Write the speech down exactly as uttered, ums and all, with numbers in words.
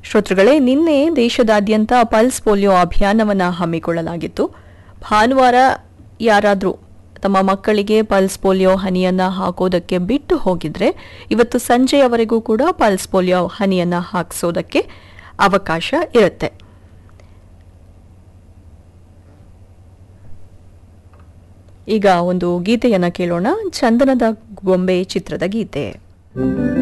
ಶ್ರೋತೃಗಳೇ, ನಿನ್ನೆ ದೇಶದಾದ್ಯಂತ ಪಲ್ಸ್ ಪೋಲಿಯೋ ಅಭಿಯಾನವನ್ನು ಹಮ್ಮಿಕೊಳ್ಳಲಾಗಿತ್ತು. ಭಾನುವಾರ ಯಾರಾದರೂ ತಮ್ಮ ಮಕ್ಕಳಿಗೆ ಪಲ್ಸ್ ಪೋಲಿಯೋ ಹನಿಯನ್ನ ಹಾಕೋದಕ್ಕೆ ಬಿಟ್ಟು ಹೋಗಿದ್ರೆ ಇವತ್ತು ಸಂಜೆಯವರೆಗೂ ಕೂಡ ಪಲ್ಸ್ ಪೋಲಿಯೋ ಹನಿಯನ್ನ ಹಾಕಿಸೋದಕ್ಕೆ ಅವಕಾಶ ಇರುತ್ತೆ. ಈಗ ಒಂದು ಗೀತೆಯನ್ನ ಕೇಳೋಣ. ಚಂದನದ ಗೊಂಬೆ ಚಿತ್ರದ ಗೀತೆ.